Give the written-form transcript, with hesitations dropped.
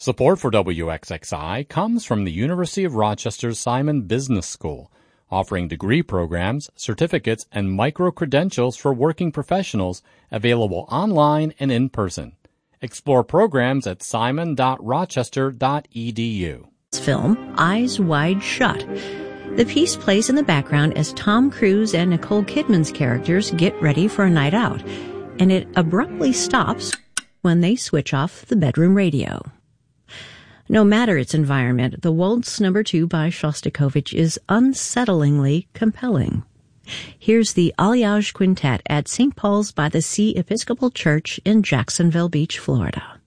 Support for WXXI comes from the University of Rochester's Simon Business School, offering degree programs, certificates, and micro-credentials for working professionals available online and in person. Explore programs at simon.rochester.edu. Film Eyes Wide Shut. The piece plays in the background as Tom Cruise and Nicole Kidman's characters get ready for a night out, and it abruptly stops when they switch off the bedroom radio. No matter its environment, the Waltz No. 2 by Shostakovich is unsettlingly compelling. Here's the Alliage Quintet at St. Paul's by the Sea Episcopal Church in Jacksonville Beach, Florida.